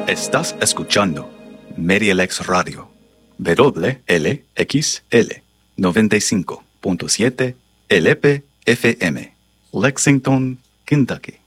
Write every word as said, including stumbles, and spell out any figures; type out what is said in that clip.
Estás escuchando MediaLex Radio, W L X L noventa y cinco punto siete L P F M, Lexington, Kentucky.